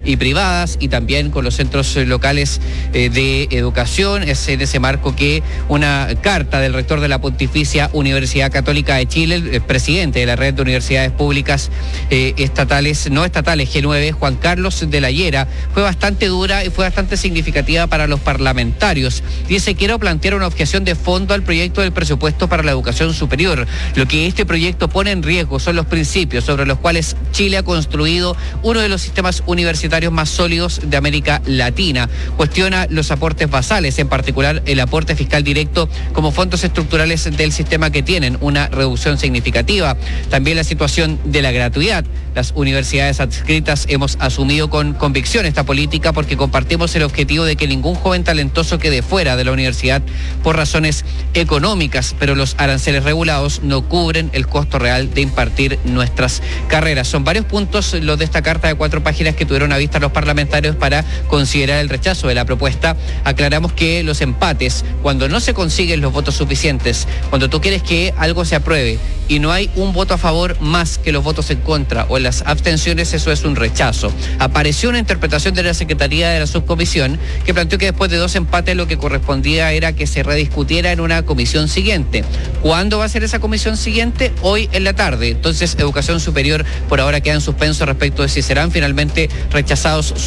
y privadas y también con los centros locales de educación. Es en ese marco que una carta del rector de la Pontificia Universidad Católica de Chile, el presidente de la red de universidades públicas no estatales G9, Juan Carlos de la Hiera, fue bastante dura y fue bastante significativa para los parlamentarios. Dice: quiero plantear una objeción de fondo al proyecto del presupuesto para la educación superior. Lo que este proyecto pone en riesgo son los principios sobre los cuales Chile ha construido uno de los sistemas universitarios más sólidos de América Latina. Cuestiona los aportes basales, en particular el aporte fiscal directo como fondos estructurales del sistema que tienen una reducción significativa. También la situación de la gratuidad. Las universidades adscritas hemos asumido con convicción esta política porque compartimos el objetivo de que ningún joven talentoso quede fuera de la universidad por razones económicas, pero los aranceles regulados no cubren el costo real de impartir nuestras carreras. Son varios puntos los de esta carta de 4 páginas que tuvieron a vista los parlamentarios para considerar el rechazo de la propuesta. Aclaramos que los empates, cuando no se consiguen los votos suficientes, cuando tú quieres que algo se apruebe y no hay un voto a favor más que los votos en contra o en las abstenciones, eso es un rechazo. Apareció una interpretación de la Secretaría de la Subcomisión que planteó que después de 2 empates lo que correspondía era que se rediscutiera en una comisión siguiente. ¿Cuándo va a ser esa comisión siguiente? Hoy en la tarde. Entonces, Educación Superior por ahora queda en suspenso respecto de si serán finalmente rechazados